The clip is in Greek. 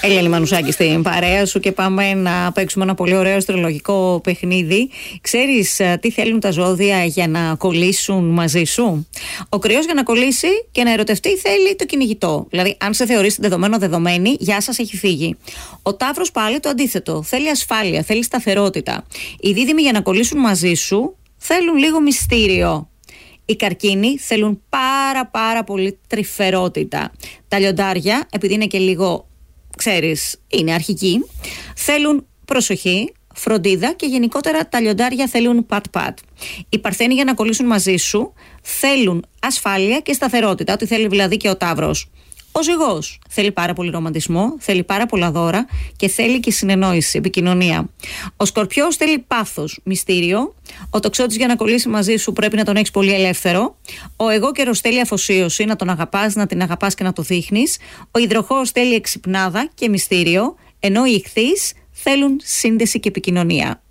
Έλληνη Μανουσάκη στην παρέα σου και πάμε να παίξουμε ένα πολύ ωραίο αστρολογικό παιχνίδι. Ξέρεις τι θέλουν τα ζώδια για να κολλήσουν μαζί σου? Ο Κρυός για να κολλήσει και να ερωτευτεί θέλει το κυνηγητό. Δηλαδή, αν σε θεωρείς δεδομένη, γεια σας, έχει φύγει. Ο Ταύρος πάλι το αντίθετο. Θέλει ασφάλεια, θέλει σταθερότητα. Οι Δίδυμοι για να κολλήσουν μαζί σου θέλουν λίγο μυστήριο. Οι Καρκίνοι θέλουν πάρα πολύ τρυφερότητα. Τα Λιοντάρια, επειδή είναι και λίγο, ξέρεις, είναι αρχικοί, θέλουν προσοχή, φροντίδα και γενικότερα τα Λιοντάρια θέλουν πατ-πατ. Οι Παρθένοι για να κολλήσουν μαζί σου θέλουν ασφάλεια και σταθερότητα, ό,τι θέλει δηλαδή και ο Ταύρος. Ο Ζυγός θέλει πάρα πολύ ρομαντισμό, θέλει πάρα πολλά δώρα και θέλει και συνεννόηση, επικοινωνία. Ο Σκορπιός θέλει πάθος, μυστήριο. Ο Τοξότης για να κολλήσει μαζί σου πρέπει να τον έχεις πολύ ελεύθερο. Ο Αιγόκερος θέλει αφοσίωση, να τον αγαπάς, να την αγαπάς και να το δείχνεις. Ο Υδροχόος θέλει εξυπνάδα και μυστήριο, ενώ οι Ιχθύς θέλουν σύνδεση και επικοινωνία.